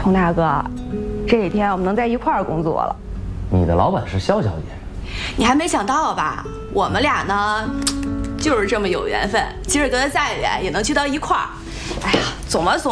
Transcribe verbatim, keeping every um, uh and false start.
佟大哥，这几天我们能在一块儿工作了。 你的老板是肖小姐， 你还没想到吧？我们俩呢，就是这么有缘分，今儿隔得再远也能聚到一块儿。哎呀，总吧总。